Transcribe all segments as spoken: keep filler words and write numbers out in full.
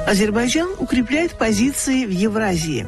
Азербайджан укрепляет позиции в Евразии.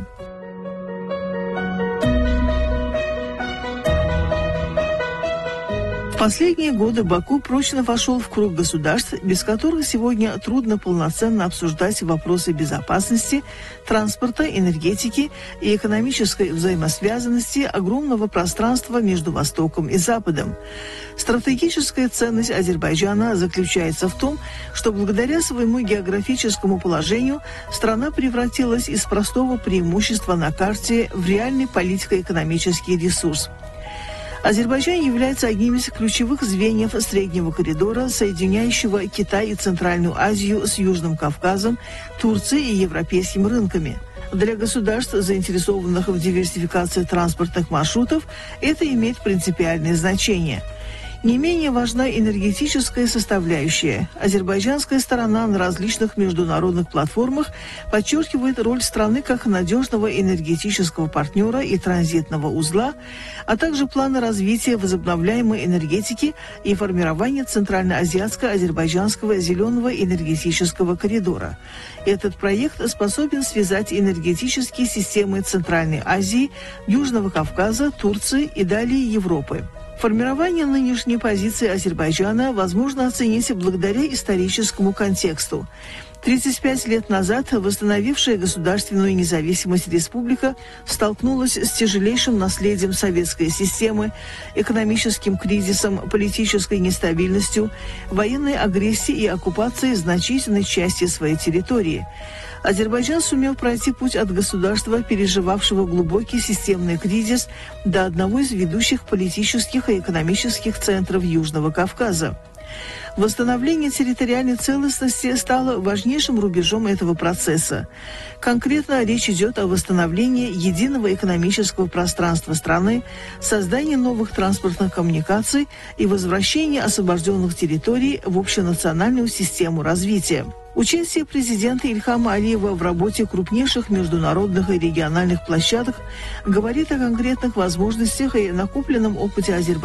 В последние годы Баку прочно вошел в круг государств, без которых сегодня трудно полноценно обсуждать вопросы безопасности, транспорта, энергетики и экономической взаимосвязанности огромного пространства между Востоком и Западом. Стратегическая ценность Азербайджана заключается в том, что благодаря своему географическому положению страна превратилась из простого преимущества на карте в реальный политико-экономический ресурс. Азербайджан является одним из ключевых звеньев среднего коридора, соединяющего Китай и Центральную Азию с Южным Кавказом, Турцией и европейскими рынками. Для государств, заинтересованных в диверсификации транспортных маршрутов, это имеет принципиальное значение. Не менее важна энергетическая составляющая. Азербайджанская сторона на различных международных платформах подчеркивает роль страны как надежного энергетического партнера и транзитного узла, а также планы развития возобновляемой энергетики и формирования Центральноазиатско-азербайджанского зеленого энергетического коридора. Этот проект способен связать энергетические системы Центральной Азии, Южного Кавказа, Турции и далее Европы. Формирование нынешней позиции Азербайджана возможно оценить благодаря историческому контексту. тридцать пять лет назад восстановившая государственную независимость республика столкнулась с тяжелейшим наследием советской системы, экономическим кризисом, политической нестабильностью, военной агрессией и оккупацией значительной части своей территории. Азербайджан сумел пройти путь от государства, переживавшего глубокий системный кризис, до одного из ведущих политических и экономических центров Южного Кавказа. Восстановление территориальной целостности стало важнейшим рубежом этого процесса. Конкретно речь идет о восстановлении единого экономического пространства страны, создании новых транспортных коммуникаций и возвращении освобожденных территорий в общенациональную систему развития. Участие президента Ильхама Алиева в работе крупнейших международных и региональных площадок говорит о конкретных возможностях и накопленном опыте Азербайджана